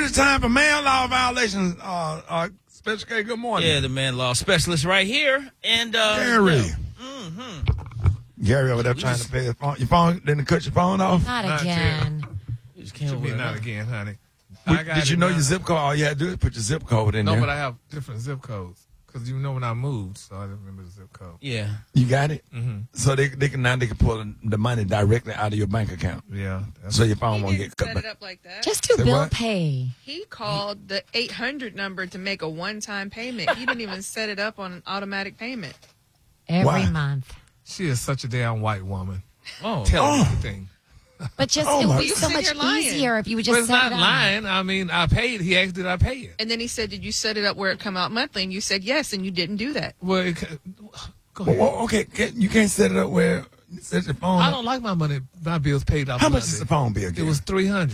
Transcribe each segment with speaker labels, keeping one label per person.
Speaker 1: it's time for man law violations. Special K, good morning.
Speaker 2: Yeah, the man law specialist right here. And
Speaker 1: Gary. Gary over there trying to pay his phone. Your phone didn't cut your phone off?
Speaker 3: Not again.
Speaker 2: You just can't
Speaker 4: Should be
Speaker 2: worry
Speaker 4: not
Speaker 2: about it.
Speaker 4: again, honey.
Speaker 1: Did you know your zip code? All you had to do is put your zip code in
Speaker 4: No,
Speaker 1: there.
Speaker 4: but I have different zip codes. Because you know when I moved, so I didn't remember the zip code.
Speaker 2: Yeah.
Speaker 1: You got it?
Speaker 4: Mm-hmm.
Speaker 1: So they can pull the money directly out of your bank account.
Speaker 4: Yeah.
Speaker 1: So your phone
Speaker 5: He
Speaker 1: won't
Speaker 5: didn't
Speaker 1: get cut
Speaker 5: set
Speaker 1: back.
Speaker 5: it up like that.
Speaker 3: Just do
Speaker 1: Say
Speaker 3: bill
Speaker 1: what?
Speaker 3: pay
Speaker 5: He called the 800 number to make a one-time payment. He didn't even set it up on an automatic payment.
Speaker 3: every
Speaker 1: Why?
Speaker 3: month.
Speaker 4: She is such a damn white woman.
Speaker 2: Oh.
Speaker 4: Tell
Speaker 1: Oh.
Speaker 4: me everything.
Speaker 3: But just
Speaker 1: Oh,
Speaker 3: it
Speaker 1: my-
Speaker 3: would be
Speaker 5: You
Speaker 3: so
Speaker 5: sit
Speaker 3: much
Speaker 5: here lying.
Speaker 3: easier if you would
Speaker 4: But
Speaker 3: just
Speaker 4: it's
Speaker 3: set
Speaker 4: not
Speaker 3: it up.
Speaker 4: lying. I mean, I paid. He asked, did I pay it?
Speaker 5: And then he said, did you set it up where it come out monthly? And you said yes, and you didn't do that.
Speaker 4: Well, go ahead.
Speaker 1: Well, okay, you can't set it up where you set your phone
Speaker 4: I
Speaker 1: up.
Speaker 4: don't like my money, my bills paid off.
Speaker 1: How much
Speaker 4: Monday.
Speaker 1: is the phone bill?
Speaker 4: It
Speaker 1: Gary?
Speaker 4: was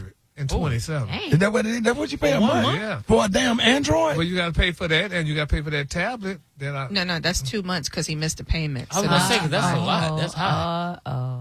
Speaker 4: $327.
Speaker 3: Dang.
Speaker 1: Is that what you pay a month?
Speaker 4: Yeah.
Speaker 1: For a damn Android?
Speaker 4: Well, you got to pay for that, and you got to pay for that tablet. Then I.
Speaker 5: No, that's 2 months because he missed a payment.
Speaker 2: I was
Speaker 5: So
Speaker 2: going to
Speaker 5: that's-
Speaker 2: say, 'cause that's a lot. That's high.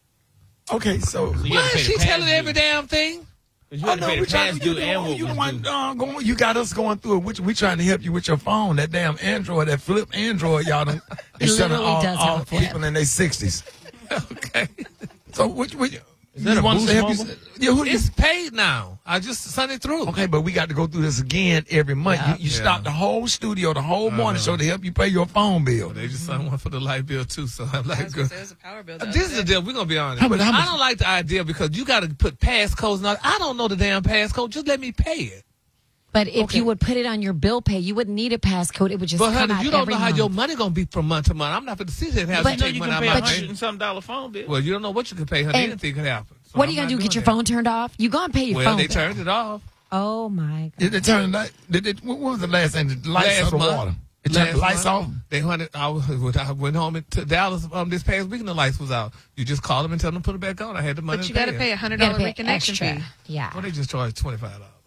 Speaker 1: Okay, so
Speaker 2: So you
Speaker 4: Why
Speaker 2: have to
Speaker 4: is
Speaker 2: pay
Speaker 4: she
Speaker 2: the
Speaker 4: telling
Speaker 2: past
Speaker 4: every
Speaker 2: due.
Speaker 4: damn thing?
Speaker 2: 'Cause you have to pay the past due and what
Speaker 1: you
Speaker 2: was
Speaker 1: want,
Speaker 2: due.
Speaker 1: you got us going through it. We trying to help you with your phone. That damn Android, that flip Android, y'all done.
Speaker 3: It literally does have
Speaker 1: all
Speaker 3: a flip.
Speaker 1: people in their 60s.
Speaker 4: Okay.
Speaker 1: So which
Speaker 2: that
Speaker 1: you
Speaker 2: a
Speaker 1: want us to
Speaker 2: Boost
Speaker 1: help you?
Speaker 2: Mobile?
Speaker 1: Yeah, who you?
Speaker 4: It's paid now. I just sent it through.
Speaker 1: Okay, but we got to go through this again every month.
Speaker 3: Yeah.
Speaker 1: You stop the whole studio, the whole morning show to help you pay your phone bill.
Speaker 4: They just sent one for the light bill too, so I'm like, good.
Speaker 5: There's a power bill. the
Speaker 4: This
Speaker 5: other
Speaker 4: is the
Speaker 5: day.
Speaker 4: deal. We're gonna be honest.
Speaker 1: How much-
Speaker 4: I don't like the idea because you got to put passcodes. And all. I don't know the damn passcode. Just let me pay it.
Speaker 3: But if you would put it on your bill pay, you wouldn't need a passcode. It would just
Speaker 4: But
Speaker 3: come
Speaker 4: honey,
Speaker 3: out
Speaker 4: you don't
Speaker 3: every
Speaker 4: know how
Speaker 3: month.
Speaker 4: your money gonna be from month to month. I'm not going to sit there and have
Speaker 3: But
Speaker 4: you
Speaker 2: You know
Speaker 4: take
Speaker 2: you
Speaker 4: money
Speaker 2: can
Speaker 4: out
Speaker 2: pay
Speaker 4: of my
Speaker 2: $100
Speaker 4: bank.
Speaker 2: and something phone bill.
Speaker 4: Well, you don't know what you can pay, honey.
Speaker 3: And
Speaker 4: Anything could happen. So
Speaker 3: What are you
Speaker 4: I'm
Speaker 3: going to do?
Speaker 4: not
Speaker 3: Get your
Speaker 4: doing
Speaker 3: phone turned off? You going to pay your
Speaker 4: that.
Speaker 3: phone
Speaker 4: Well, they
Speaker 3: bill.
Speaker 4: turned it off.
Speaker 3: Oh, my God.
Speaker 1: Did they turn the light? What was the last thing? The lights
Speaker 4: Last
Speaker 1: or the
Speaker 4: month.
Speaker 1: water? It turned the lights off?
Speaker 4: They wanted. I went home to Dallas this past weekend. The lights was out. You just call them and tell them to put it back on. I had the money.
Speaker 5: But you
Speaker 4: to
Speaker 5: got to
Speaker 4: it.
Speaker 5: pay
Speaker 3: You
Speaker 5: $100
Speaker 3: gotta pay
Speaker 5: reconnection
Speaker 3: extra.
Speaker 5: fee.
Speaker 3: Yeah.
Speaker 4: Well, they just charged $25.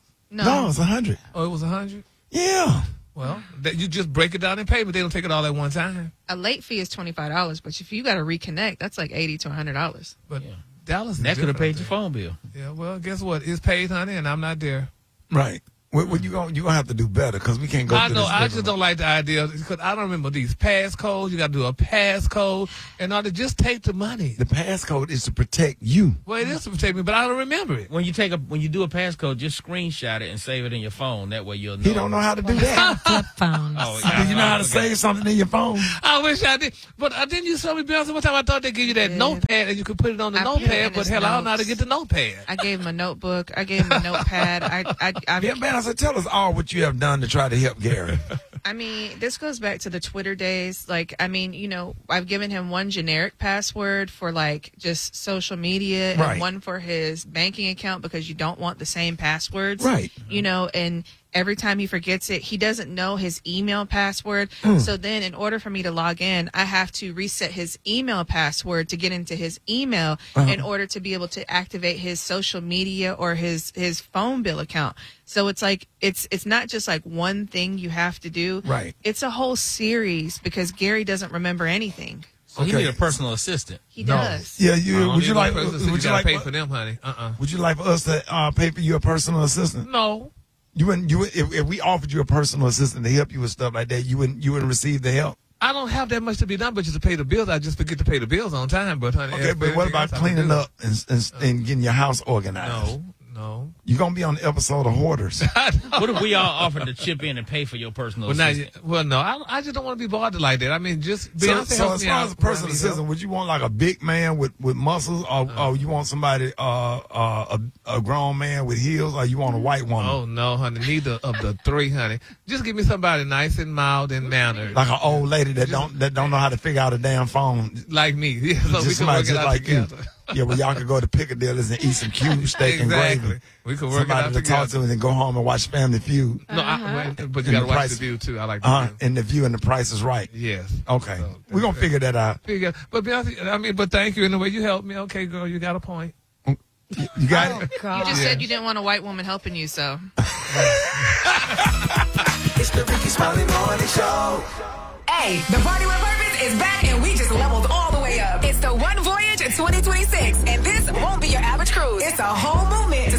Speaker 1: No, it's 100.
Speaker 4: Oh, it was $100.
Speaker 1: Yeah.
Speaker 4: Well, that you just break it down in payment. They don't take it all at one time.
Speaker 5: A late fee is $25, but if you got to reconnect, that's like $80 to $100.
Speaker 4: But Dallas, is
Speaker 2: That could have
Speaker 4: different,
Speaker 2: paid your
Speaker 4: I think.
Speaker 2: phone bill.
Speaker 4: Yeah. Well, guess what? It's paid, honey, and I'm not there.
Speaker 1: Right. Well, you gonna have to do better because we can't go
Speaker 4: I
Speaker 1: through
Speaker 4: know.
Speaker 1: this
Speaker 4: I
Speaker 1: every
Speaker 4: just
Speaker 1: month.
Speaker 4: don't like the idea because I don't remember these passcodes. You got to do a passcode and all to just take the money.
Speaker 1: The passcode is to protect you.
Speaker 4: Well, it is to protect me, but I don't remember it.
Speaker 2: When you do a passcode, just screenshot it and save it in your phone. That way you'll know.
Speaker 1: He don't know how to do that.
Speaker 3: Flip phones.
Speaker 2: Oh,
Speaker 1: Do you know how to save something in your phone?
Speaker 4: I wish I did, but didn't you show me, Beyonce, one time I thought they give you that
Speaker 5: Yeah.
Speaker 4: notepad and you could put it on the
Speaker 5: I put it
Speaker 4: notepad,
Speaker 5: in
Speaker 4: but
Speaker 5: his
Speaker 4: hell, I don't know how to
Speaker 5: notes.
Speaker 4: get the notepad.
Speaker 5: I gave him a notebook. I gave him a notepad.
Speaker 1: Yeah, man, I said, tell us all what you have done to try to help Gary.
Speaker 5: I mean, this goes back to the Twitter days. Like, I mean, I've given him one generic password for like just social media and
Speaker 1: Right.
Speaker 5: one for his banking account because you don't want the same passwords.
Speaker 1: Right.
Speaker 5: And every time he forgets it, he doesn't know his email password. So then in order for me to log in, I have to reset his email password to get into his email in order to be able to activate his social media or his phone bill account. So it's like it's not just like one thing you have to do.
Speaker 1: Right.
Speaker 5: It's a whole series because Gary doesn't remember anything.
Speaker 2: So you need a personal assistant.
Speaker 5: He does.
Speaker 1: Yeah,
Speaker 4: I don't
Speaker 1: would
Speaker 4: need
Speaker 1: you
Speaker 4: no
Speaker 1: like?
Speaker 4: person, so
Speaker 1: Would you
Speaker 4: gotta
Speaker 1: like?
Speaker 4: pay for them, honey?
Speaker 1: Would you like for us to pay for you a personal assistant?
Speaker 4: No.
Speaker 1: You wouldn't. If we offered you a personal assistant to help you with stuff like that, you wouldn't receive the help.
Speaker 4: I don't have that much to be done, but just to pay the bills. I just forget to pay the bills on time. But honey,
Speaker 1: Okay, but what about cleaning up and getting your house organized?
Speaker 4: No.
Speaker 1: You're gonna be on the episode of Hoarders.
Speaker 2: What if we all offered to chip in and pay for your personal
Speaker 4: Well,
Speaker 2: assistant?
Speaker 4: no, I just don't want to be bothered like that. I mean, just
Speaker 1: So
Speaker 4: Beyonce helps
Speaker 1: as
Speaker 4: me
Speaker 1: far
Speaker 4: out
Speaker 1: as a personal
Speaker 4: when I need
Speaker 1: assistant,
Speaker 4: help.
Speaker 1: would you want like a big man with muscles, or you want somebody a grown man with heels, or you want a white woman?
Speaker 4: Oh no, honey, neither of the three, honey. Just give me somebody nice and mild and mannered,
Speaker 1: Like an old lady that don't know how to figure out a damn phone.
Speaker 4: like me. Yeah, so we
Speaker 1: Just
Speaker 4: can work
Speaker 1: somebody
Speaker 4: it
Speaker 1: just
Speaker 4: out
Speaker 1: like
Speaker 4: together.
Speaker 1: you. Yeah, well, y'all could go to Piccadilly's and eat some cube steak and
Speaker 4: Exactly.
Speaker 1: gravy.
Speaker 4: We could work it
Speaker 1: Somebody
Speaker 4: out
Speaker 1: to talk
Speaker 4: together.
Speaker 1: to and go home and watch Family Feud.
Speaker 4: No, but you
Speaker 1: And
Speaker 4: got to
Speaker 1: the
Speaker 4: watch
Speaker 1: price-
Speaker 4: the view too. I like the view.
Speaker 1: And the view and the price is right.
Speaker 4: Yes.
Speaker 1: Okay.
Speaker 4: So,
Speaker 1: We're going to figure that out.
Speaker 4: But Beyonce, but thank you in the way you helped me. Okay, girl, you got a point.
Speaker 1: You got it?
Speaker 3: God.
Speaker 5: You just said you didn't want a white woman helping you, so.
Speaker 6: It's the Ricky Smiley Morning Show.
Speaker 7: Hey, the Party with Purpose is back and we just leveled all the way up. It's the One Voyage 2026 and this won't be your average cruise. It's a whole movement to